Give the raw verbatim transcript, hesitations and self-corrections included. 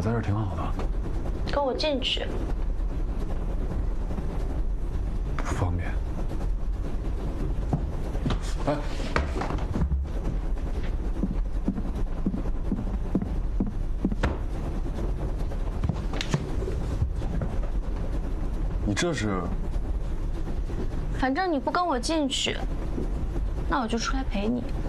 在这儿挺好的。 跟我进去。 不方便。哎。 你这是？ 反正你不跟我进去，那我就出来陪你。